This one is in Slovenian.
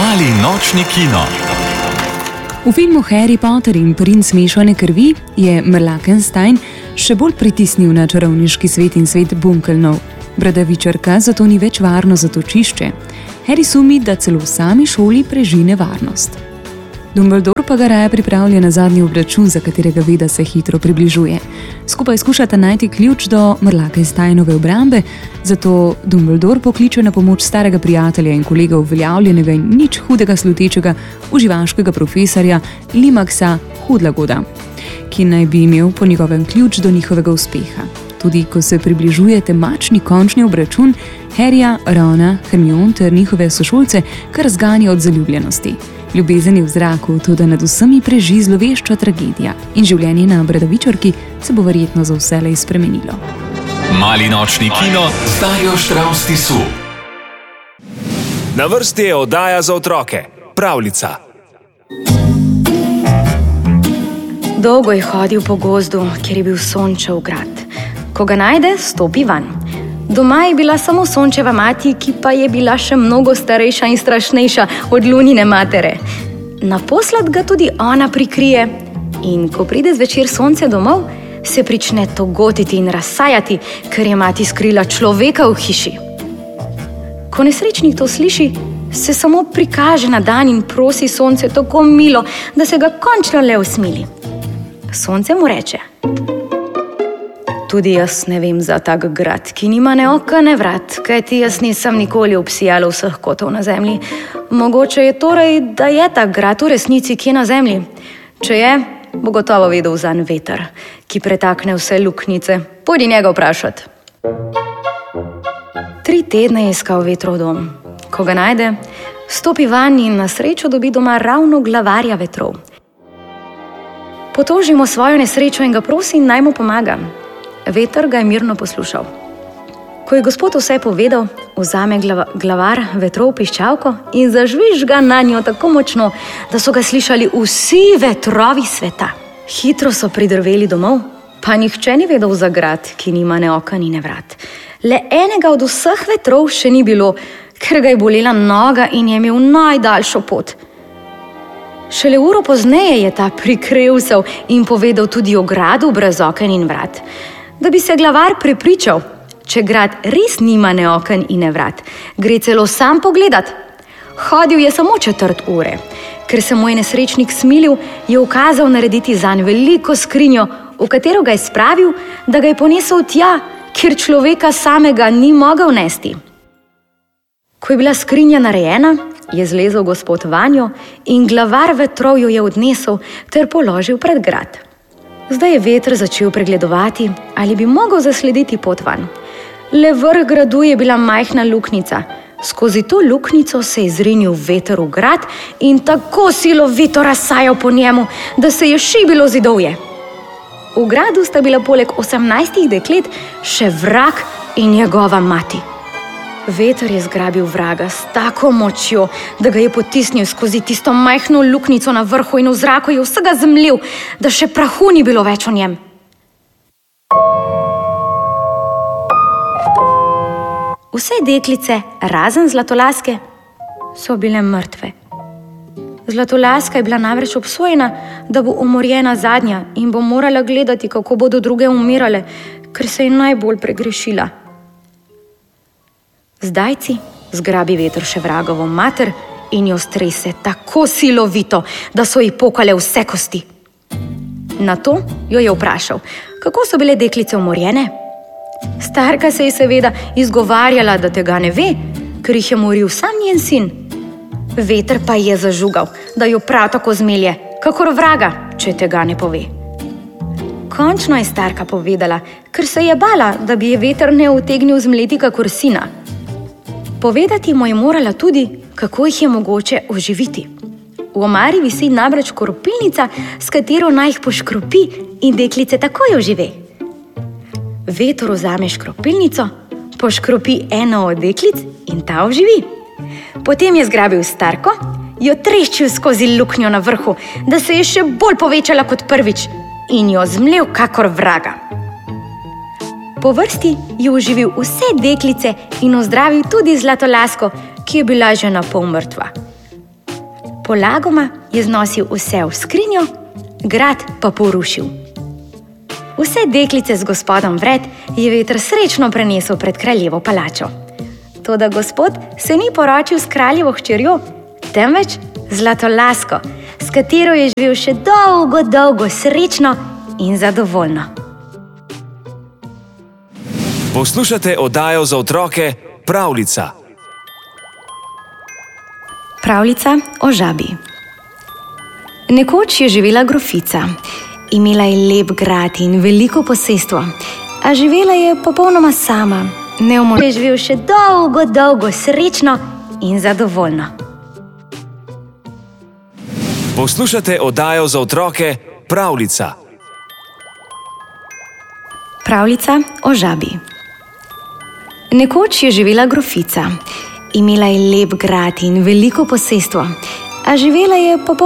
Mali nočni kino. V filmu Harry Potter in princ mešane krvi je Mrlakenstein še bolj pritisnil na čarovniški svet in svet Bunkelnov. Bradavičarka zato ni več varno zatočišče. Harry sumi, da celo v sami šoli preži nevarnost. Dumbledore pa ga raje pripravlja na zadnji obračun, za katerega ve, da se hitro približuje. Skupaj skušata najti ključ do Mrlakensteinove obrambe, zato Dumbledore pokliče na pomoč starega prijatelja in kolega uveljavljenega in nič hudega slutečega uživaškega profesorja Limaxa Hudlagoda, ki naj bi imel po njegovem ključ do njihovega uspeha. Tudi ko se približuje temačni končni obračun, Harryja, Rona, Hermione ter njihove sošolce kar zganja od zaljubljenosti. Ljubezen je v zraku, toda nad vsemi preži zlovešča tragedija in življenje na Bradavičarki se bo verjetno za vselej spremenilo. Mali nočni kino z Darjo Štravs Tisu. Na vrsti je oddaja za otroke, Pravljica. Dolgo je hodil po gozdu, kjer je bil Sončev grad. Ko ga najde, stopi van. Doma je bila samo Sončeva mati, ki pa je bila še mnogo starejša in strašnejša od Lunine matere. Naposled ga tudi ona prikrije in ko pride zvečer sonce domov, se prične togotiti in razsajati, ker je mati skrila človeka v hiši. Ko nesrečnik to sliši, se samo prikaže na dan in prosi sonce tako milo, da se ga končno le usmili. Sonce mu reče: tudi jaz ne vem za tak grad, ki nima ne oka ne vrat, kajti jaz nisem nikoli obsijala vseh kotov na zemlji. Mogoče je torej, da je tak grad v resnici kje na zemlji. Če je, bo gotovo vedel zanj veter, ki pretakne vse luknjice. Pojdi njega vprašat. 3 tedne je iskal vetrov dom. Ko ga najde, stopi van in na srečo dobi doma ravno glavarja vetrov. Potožimo svojo nesrečo in ga prosi, naj mu pomaga. Veter ga je mirno poslušal. Ko je gospod vse povedal, vzame glavar vetrov piščalko in zažvižga na njo tako močno, da so ga slišali vsi vetrovi sveta. Hitro so pridrveli domov, pa nihče ni vedel za grad, ki nima ne oka ni ne vrat. Le enega od vseh vetrov še ni bilo, ker ga je bolela noga in je imel najdaljšo pot. Šele uro pozneje je ta prikrevsel in povedal tudi o gradu brez oken in vrat. Da bi se glavar prepričal, če grad res nima ne oken in ne vrat, gre celo sam pogledat. Hodil je samo 1/4 ure. Ker se mu je nesrečnik smilil, je ukazal narediti zanj veliko skrinjo, v katero ga je spravil, da ga je ponesel tja, kjer človeka samega ni mogel nesti. Ko je bila skrinja narejena, je zlezel gospod vanjo in glavar vetrov jo je odnesel ter položil pred grad. Zdaj je veter začel pregledovati, ali bi mogel zaslediti pot van. Le vrh gradu je bila majhna luknjica. Skozi to luknjico se je zrinil veter v grad in tako silovito razsajal po njemu, da se je šibilo zidovje. V gradu sta bila poleg 18 deklet še vrag in njegova mati. Veter je zgrabil vraga s tako močjo, da ga je potisnil skozi tisto majhno luknjico na vrhu in v zraku je vsega zemljil, da še prahu ni bilo več o njem. Vse deklice, razen Zlatolaske, so bile mrtve. Zlatolaska je bila namreč obsojena, da bo umorjena zadnja in bo morala gledati, kako bodo druge umirale, ker se je najbolj pregrešila. Zdajci zgrabi veter še vragovo mater in jo strese tako silovito, da so ji pokale vse kosti. Nato jo je vprašal, kako so bile deklice umorjene. Starka se je seveda izgovarjala, da tega ne ve, ker jih je moril sam njen sin. Veter pa je zažugal, da jo prav tako zmelje, kakor vraga, če tega ne pove. Končno je starka povedala, ker se je bala, da bi je veter ne utegnil zmleti kakor sina. Povedati mu je morala tudi, kako jih je mogoče oživiti. V omari visi namreč škropilnica, s katero naj jih poškropi in deklice takoj ožive. Veter vzame škropilnico, poškropi eno od deklic in ta oživi. Potem je zgrabil starko, jo treščil skozi luknjo na vrhu, da se je še bolj povečala kot prvič in jo zmlel kakor vraga. Po vrsti je oživil vse deklice in ozdravil tudi Zlatolasko, ki je bila že na pol mrtva. Polagoma je znosil vse v skrinjo, grad pa porušil. Vse deklice z gospodom vred je veter srečno prenesel pred kraljevo palačo. Toda gospod se ni poročil s kraljevo hčerjo, temveč Zlatolasko, s katero je živel še dolgo, dolgo srečno in zadovoljno. Poslušate oddajo za otroke Pravljica. Pravljica o žabi. Nekoč je živela grofica. Imela je lep grad in veliko posestvo, a živela je popolnoma sama. Je živel še dolgo, dolgo srečno in zadovoljno. Poslušate oddajo za otroke Pravljica. Pravljica o žabi. Nekoč je živela grofica. Imela je lep grad in veliko posestvo, a živela je popolnoma